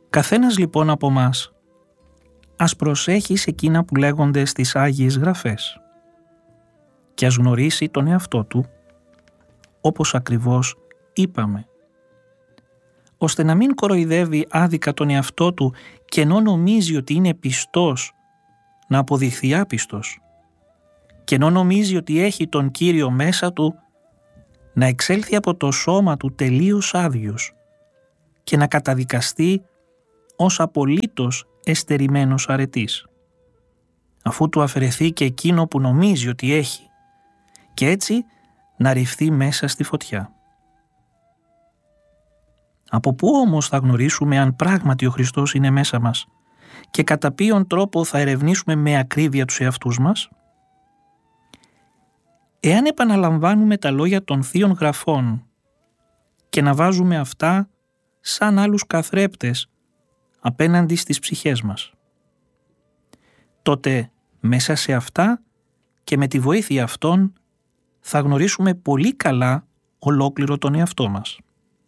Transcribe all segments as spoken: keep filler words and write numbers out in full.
Καθένας λοιπόν από μας ας προσέχει σε εκείνα που λέγονται στις Άγιες Γραφές και ας γνωρίσει τον εαυτό του, όπως ακριβώς είπαμε, ώστε να μην κοροϊδεύει άδικα τον εαυτό του και ενώ νομίζει ότι είναι πιστός να αποδειχθεί άπιστος και ενώ νομίζει ότι έχει τον Κύριο μέσα του να εξέλθει από το σώμα του τελείως άδειος και να καταδικαστεί ως απολύτως εστερημένος αρετής, αφού του αφαιρεθεί και εκείνο που νομίζει ότι έχει και έτσι να ρηφθεί μέσα στη φωτιά. Από πού όμως θα γνωρίσουμε αν πράγματι ο Χριστός είναι μέσα μας και κατά ποιον τρόπο θα ερευνήσουμε με ακρίβεια τους εαυτούς μας? Εάν επαναλαμβάνουμε τα λόγια των Θείων Γραφών και να βάζουμε αυτά σαν άλλους καθρέπτες απέναντι στις ψυχές μας, τότε μέσα σε αυτά και με τη βοήθεια αυτών θα γνωρίσουμε πολύ καλά ολόκληρο τον εαυτό μας.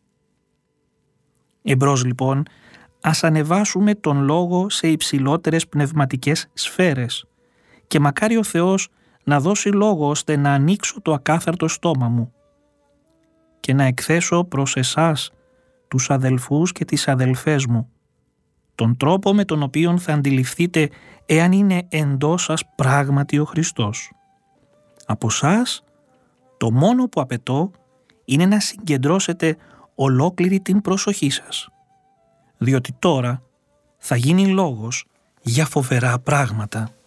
Εμπρός λοιπόν, ας ανεβάσουμε τον λόγο σε υψηλότερες πνευματικές σφαίρες και μακάρι ο Θεός να δώσει λόγο ώστε να ανοίξω το ακάθαρτο στόμα μου και να εκθέσω προς εσάς, τους αδελφούς και τις αδελφές μου, τον τρόπο με τον οποίο θα αντιληφθείτε εάν είναι εντός σας πράγματι ο Χριστός. Από σας το μόνο που απαιτώ είναι να συγκεντρώσετε ολόκληρη την προσοχή σας, διότι τώρα θα γίνει λόγος για φοβερά πράγματα.